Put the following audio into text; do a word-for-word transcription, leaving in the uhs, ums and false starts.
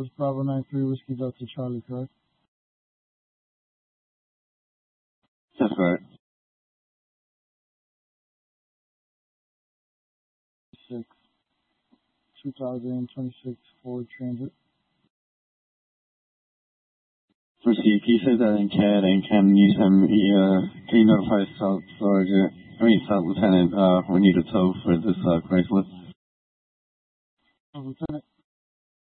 was Bravo nine three Whiskey Delta Charlie, correct? That's correct. Six, two thousand twenty-six Ford Transit. Proceed. Can you say that in C A D, and can you send me, uh, can you notify South Sergeant, I mean South Lieutenant, uh, we need a tow for this, uh, Chrysler? Oh, Lieutenant,